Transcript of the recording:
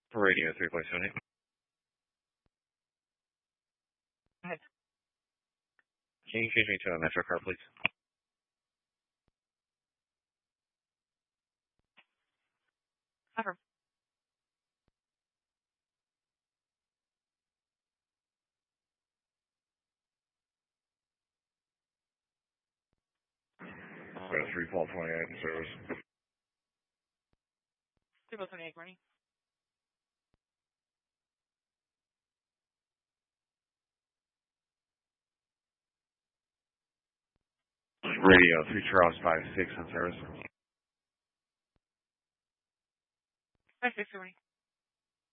Radio 3.78. Ahead. Can you change me to a Metro car, please? Cover. Got a 3-28 in service. 328, morning. Radio 3 Charles 56 in service. 56, morning.